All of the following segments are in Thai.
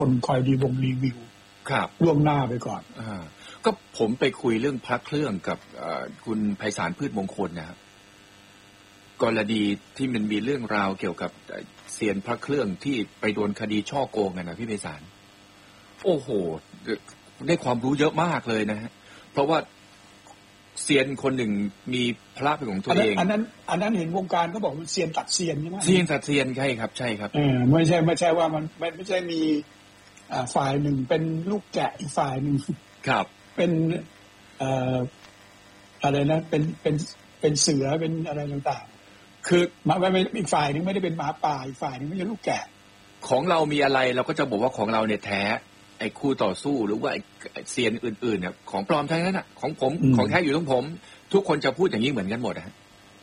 คนคอยรีวิวครับล่วงหน้าไปก่อนก็ผมไปคุยเรื่องพระเครื่องกับคุณไพศาลพืชมงคลนะครับกรณีที่มันมีเรื่องราวเกี่ยวกับเซียนพระเครื่องที่ไปโดนคดีช่อโกงกันนะพี่ไพศาลโอ้โหได้ความรู้เยอะมากเลยนะฮะเพราะว่าเซียนคนหนึ่งมีพระเป็นของตัวเองอันนั้นเห็นวงการเขาบอกมันเซียนตัดเซียนใช่ไหมเซียนตัดเซียนใช่ครับใช่ครับไม่ใช่ว่ามันไม่ใช่มีฝ่ายหนึ่งเป็นลูกแกะอีกฝ่ายหนึ่งครับเป็นอะไรนะเป็นเสือเป็นอะไรต่างๆคือไม่อีกฝ่ายนึงไม่ได้เป็นหมาป่าอีกฝ่ายนึงไม่ใช่ลูกแกะของเรามีอะไรเราก็จะบอกว่าของเราเนี่ยแท้ไอ้คู่ต่อสู้หรือว่าไอ้เซียนอื่นๆเนี่ยของปลอมทั้งนั้นน่ะของผมของแท้อยู่ตรงผมทุกคนจะพูดอย่างนี้เหมือนกันหมดนะ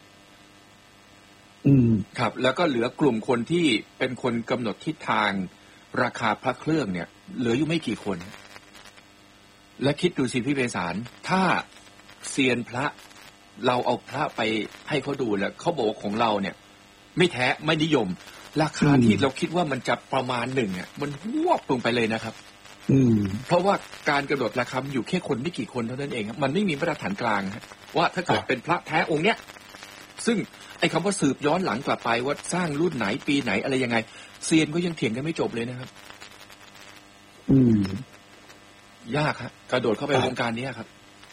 ครับแล้วก็เหลือกลุ่มคนที่เป็นคนกำหนดทิศทางราคาพระเครื่องเนี่ยเหลืออยู่ไม่กี่คนและคิดดูสิพี่ไพศาลถ้าเซียนพระเราเอาพระไปให้เขาดูแล้วเขาบอกว่าของเราเนี่ยไม่แท้ไม่นิยมราคาที่เราคิดว่ามันจะประมาณหนึ่งเนี่ยมันหวบลงไปเลยนะครับเพราะว่าการกำหนดราคาอยู่แค่คนไม่กี่คนเท่านั้นเองครับมันไม่มีมาตรฐานกลางว่าถ้าเกิดเป็นพระแท้องค์เนี้ยซึ่งไอ้คำว่าสืบย้อนหลังกลับไปว่าสร้างรุ่นไหนปีไหนอะไรยังไงเซียนก็ยังเถียงกันไม่จบเลยนะครับยากครับกระโดดเข้าไปวงการนี้ครับ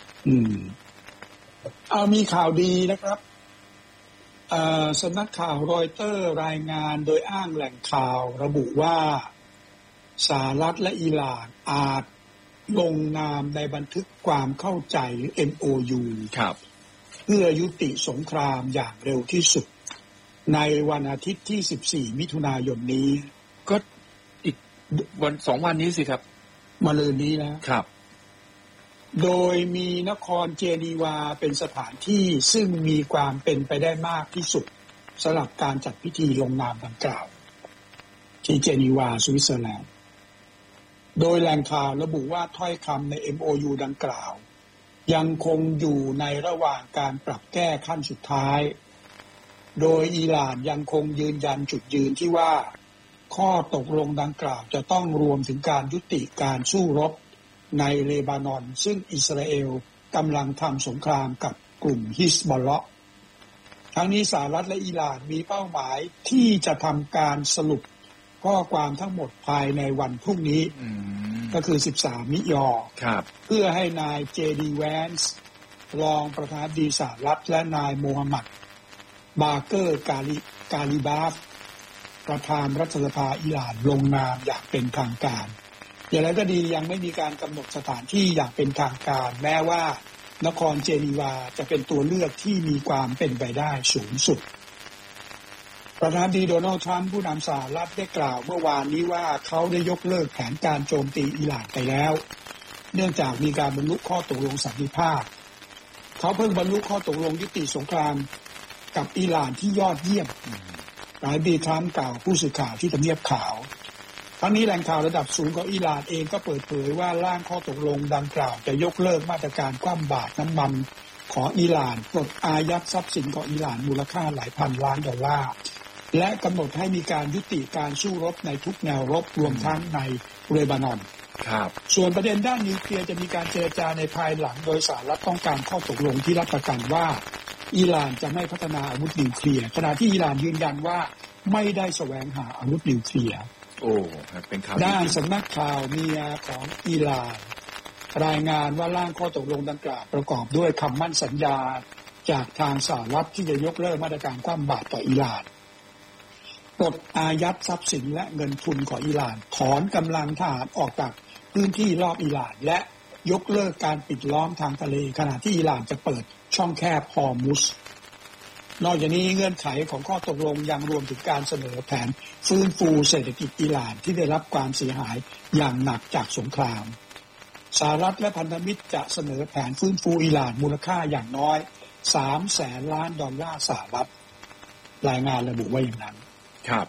มีข่าวดีนะครับสำนักข่าวรอยเตอร์รายงานโดยอ้างแหล่งข่าวระบุว่าสหรัฐและอิหร่านอาจลงนามในบันทึกความเข้าใจหรือ MOU ครับเพื่อยุติสงครามอย่างเร็วที่สุดในวันอาทิตย์ที่14มิถุนายนนี้ก็อีกวัน2 วันนี้สิครับมะรืนนี้นะครับโดยมีนครเจนีวาเป็นสถานที่ซึ่งมีความเป็นไปได้มากที่สุดสำหรับการจัดพิธีลงนามดังกล่าวที่เจนีวาสวิตเซอร์แลนด์โดยแหล่งข่าวระบุว่าถ้อยคำใน MOU ดังกล่าวยังคงอยู่ในระหว่างการปรับแก้ขั้นสุดท้ายโดยอิหร่านยังคงยืนยันจุดยืนที่ว่าข้อตกลงดังกล่าวจะต้องรวมถึงการยุติการสู้รบในเลบานอนซึ่งอิสราเอลกำลังทำสงครามกับกลุ่มฮิซบอลเลาะห์ทั้งนี้สหรัฐและอิหร่านมีเป้าหมายที่จะทำการสรุปข้อความทั้งหมดภายในวันพรุ่งนี้ก็คือ13มิยอเพื่อให้นายเจดีแวนส์รองประธานาธิบดีสหรัฐและนายโมฮัมหมัดบาเกอร์กาลิบาฟประธานรัฐสภาอิหร่านลงนามอย่างเป็นทางการอย่างไรก็ดียังไม่มีการกำหนดสถานที่อย่างเป็นทางการแม้ว่านครเจนีวาจะเป็นตัวเลือกที่มีความเป็นไปได้สูงสุดประธานาธิบดีโดนัลด์ทรัมป์ผู้นำสหรัฐได้กล่าวเมื่อวานนี้ว่าเขาได้ยกเลิกแผนการโจมตีอิหร่านไปแล้วเนื่องจากมีการบรรลุข้อตกลงสันติภาพเขาเพิ่งบรรลุข้อตกลงยุติสงครามกับอิหร่านที่ยอดเยี่ยมนายทรัมป์กล่าวผู้สื่อข่าวที่ทำเนียบขาวทั้งนี้แหล่งข่าวระดับสูงของอิหร่านเองก็เปิดเผยว่าร่างข้อตกลงดังกล่าวจะยกเลิกมาตรการคว่ำบาตรน้ำมันของอิหร่านปลดอายัดทรัพย์สินของอิหร่านมูลค่าหลายพันล้านดอลลาร์และกำหนดให้มีการยุติการสู้รบในทุกแนวรบรวมทั้งในเลบานอนส่วนประเด็นด้านนิวเคลียร์จะมีการเจรจาในภายหลังโดยสหรัฐต้องการข้อตกลงที่รับประกันว่าอิหร่านจะไม่พัฒนาอาวุธนิวเคลียร์ขณะที่อิหร่านยืนยันว่าไม่ได้แสวงหาอาวุธนิวเคลียร์เป็นข่าวด้านสำนักข่าวเมียของอิหร่านรายงานว่าร่างข้อตกลงดังกล่าวประกอบด้วยคำมั่นสัญญาจากทางสหรัฐที่จะยกเลิกมาตรการคว่ำบาตรต่ออิหร่านปลดอายัดทรัพย์สินและเงินทุนของอิหร่านถอนกำลังทหารออกจากพื้นที่รอบอิหร่านและยกเลิกการปิดล้อมทางทะเลขณะที่อิหร่านจะเปิดช่องแคบฮอร์มุซนอกจากนี้เงื่อนไขของข้อตกลงยังรวมถึงการเสนอแผนฟื้นฟูเศรษฐกิจอิหร่านที่ได้รับความเสียหายอย่างหนักจากสงครามสหรัฐและพันธมิตรจะเสนอแผนฟื้นฟูอิหร่านมูลค่าอย่างน้อย300,000 ล้านดอลลาร์สหรัฐรายงานระบุว่าอย่างนั้นครับ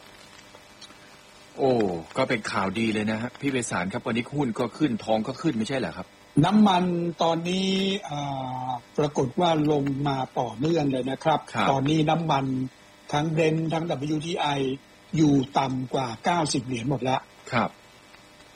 ก็เป็นข่าวดีเลยนะฮะพี่ไพศาลครับวันนี้หุ้นก็ขึ้นทองก็ขึ้นไม่ใช่เหรอครับน้ำมันตอนนี้ปรากฏว่าลงมาต่อเนื่องเลยนะครับตอนนี้น้ำมันทั้งเบรนท์ทั้ง WTI อยู่ต่ำกว่า90 เหรียญหมดแล้ว